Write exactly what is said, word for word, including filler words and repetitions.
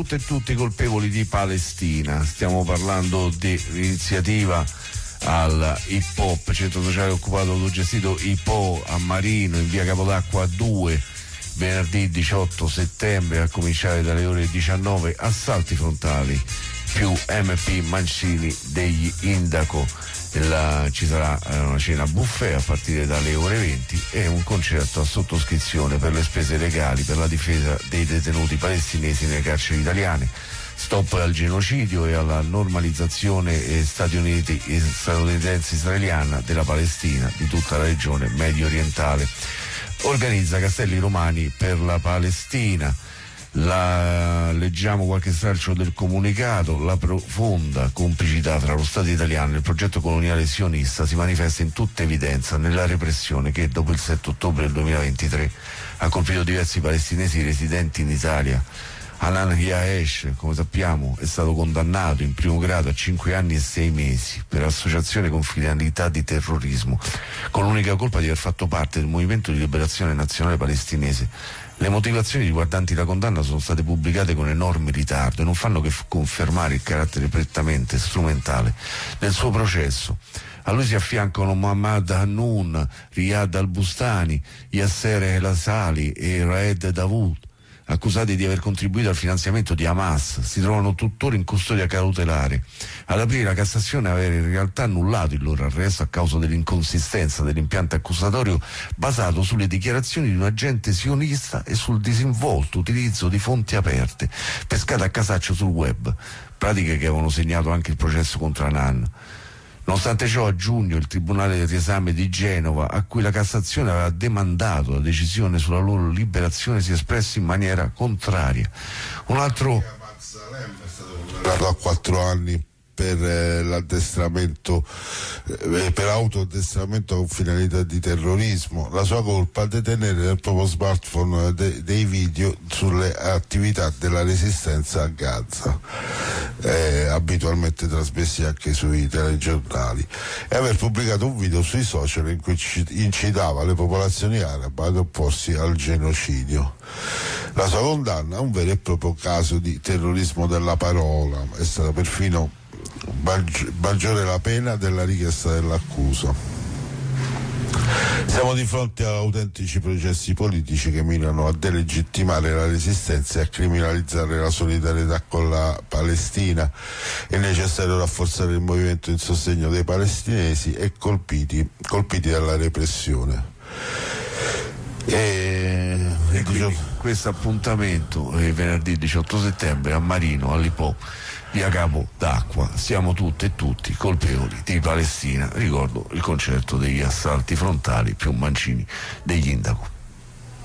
tutte e tutti colpevoli di Palestina. Stiamo parlando di l'iniziativa al hip hop, centro sociale occupato autogestito Hip Hop a Marino, in via Capodacqua due, venerdì diciotto settembre, a cominciare dalle ore diciannove. Assalti frontali più M P Mancini degli Indaco. La, ci sarà una cena buffet a partire dalle ore venti e un concerto a sottoscrizione per le spese legali per la difesa dei detenuti palestinesi nelle carceri italiane. Stop al genocidio e alla normalizzazione statunitense israeliana della Palestina, di tutta la regione medio orientale. Organizza Castelli Romani per la Palestina. La, leggiamo qualche stralcio del comunicato. La profonda complicità tra lo Stato italiano e il progetto coloniale sionista si manifesta in tutta evidenza nella repressione che dopo il sette ottobre del duemilaventitré ha colpito diversi palestinesi residenti in Italia. Hanan Yaesh, come sappiamo, è stato condannato in primo grado a cinque anni e sei mesi per associazione con finalità di terrorismo, con l'unica colpa di aver fatto parte del movimento di liberazione nazionale palestinese. Le motivazioni riguardanti la condanna sono state pubblicate con enorme ritardo e non fanno che f- confermare il carattere prettamente strumentale del suo processo. A lui si affiancano Mohammad Hannoun, Riyad al-Bustani, Yasser El-Asali e Raed Dawood, accusati di aver contribuito al finanziamento di Hamas. Si trovano tuttora in custodia cautelare. Ad aprile la Cassazione aveva in realtà annullato il loro arresto a causa dell'inconsistenza dell'impianto accusatorio basato sulle dichiarazioni di un agente sionista e sul disinvolto utilizzo di fonti aperte pescate a casaccio sul web, pratiche che avevano segnato anche il processo contro Hanan. Nonostante ciò, a giugno il Tribunale del riesame di Genova, a cui la Cassazione aveva demandato la decisione sulla loro liberazione, si è espresso in maniera contraria. Un altro... è stato condannato a quattro anni per eh, l'addestramento, eh, per autoaddestramento con finalità di terrorismo. La sua colpa è detenere nel proprio smartphone de- dei video sulle attività della resistenza a Gaza, eh, abitualmente trasmessi anche sui telegiornali, e aver pubblicato un video sui social in cui incitava le popolazioni arabe ad opporsi al genocidio. La sua condanna è un vero e proprio caso di terrorismo della parola, è stata perfino maggiore la pena della richiesta dell'accusa. Siamo di fronte a autentici processi politici che mirano a delegittimare la resistenza e a criminalizzare la solidarietà con la Palestina. È necessario rafforzare il movimento in sostegno dei palestinesi e colpiti, colpiti dalla repressione. E, e quindi questo appuntamento è venerdì diciotto settembre a Marino, all'Ipò, via Capo d'Acqua. Siamo tutte e tutti colpevoli di Palestina. Ricordo il concerto degli assalti frontali più Mancini degli Indaco.